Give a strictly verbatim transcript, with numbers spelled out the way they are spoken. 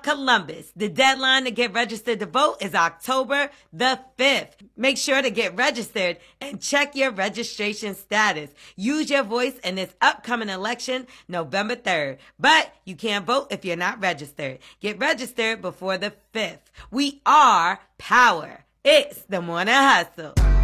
Columbus. The deadline to get registered to vote is October the fifth. Make sure to get registered and check your registration status. Use your voice in this upcoming election, November third. But you can't vote if you're not registered. Get registered before the fifth. We are power. It's the Morning Hustle.